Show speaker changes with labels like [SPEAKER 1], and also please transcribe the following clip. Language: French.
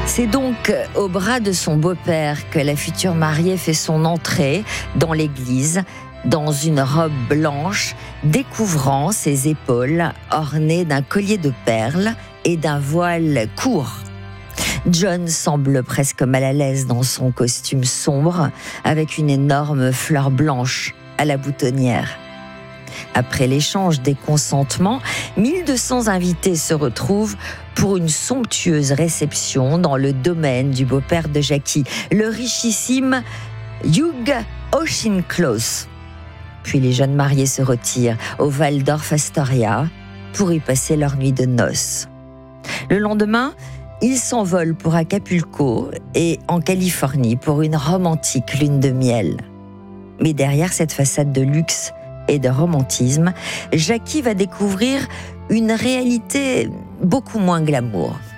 [SPEAKER 1] C'est donc au bras de son beau-père que la future mariée fait son entrée dans l'église, dans une robe blanche, découvrant ses épaules ornées d'un collier de perles et d'un voile court. John semble presque mal à l'aise dans son costume sombre, avec une énorme fleur blanche à la boutonnière. Après l'échange des consentements, 1200 invités se retrouvent pour une somptueuse réception dans le domaine du beau-père de Jackie, le richissime Hugh Auchincloss. Puis les jeunes mariés se retirent au Waldorf Astoria pour y passer leur nuit de noces. Le lendemain, ils s'envolent pour Acapulco et en Californie pour une romantique lune de miel. Mais derrière cette façade de luxe et de romantisme, Jackie va découvrir une réalité beaucoup moins glamour.